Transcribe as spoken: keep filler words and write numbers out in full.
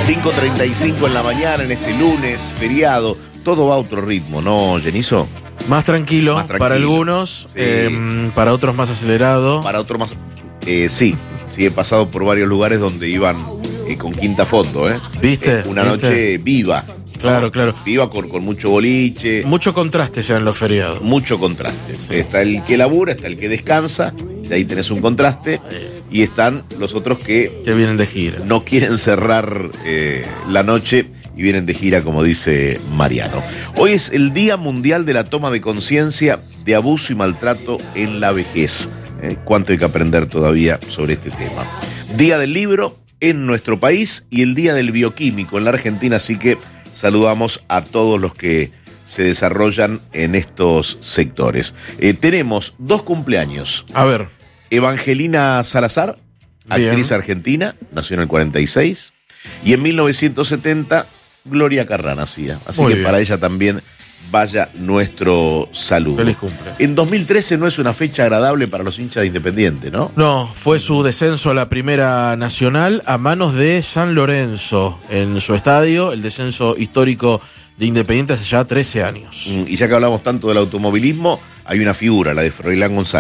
cinco treinta y cinco en la mañana, en este lunes, feriado. Todo va a otro ritmo, ¿no, Genizo? Más tranquilo, Más tranquilo. para algunos, Sí. eh, para otros más acelerado. Para otro más... Eh, sí, sí, he pasado por varios lugares donde iban eh, con quinta foto, ¿eh? ¿Viste? Eh, una ¿Viste? noche viva. Claro, ¿no? claro. Viva con, con mucho boliche. Mucho contraste ya en los feriados. Mucho contraste. Está el que labura, está el que descansa, y ahí tenés un contraste, y están los otros que Que vienen de gira. no quieren cerrar eh, la noche y vienen de gira, como dice Mariano. Hoy es el Día Mundial de la Toma de Conciencia de Abuso y Maltrato en la Vejez. Eh, ¿Cuánto hay que aprender todavía sobre este tema? Día del Libro en nuestro país y el Día del Bioquímico en la Argentina, así que saludamos a todos los que se desarrollan en estos sectores. Eh, tenemos dos cumpleaños. A ver. Evangelina Salazar, Bien. actriz argentina, nació en el cuarenta y seis. Y en mil novecientos setenta, Gloria Carrá nacía. Así Muy que bien. para ella también vaya nuestro saludo. Feliz cumple. En dos mil trece no es una fecha agradable para los hinchas de Independiente, ¿no? No, fue su descenso a la Primera Nacional a manos de San Lorenzo en su estadio, el descenso histórico de Independiente hace ya trece años. Y ya que hablamos tanto del automovilismo, hay una figura, la de Froilán González.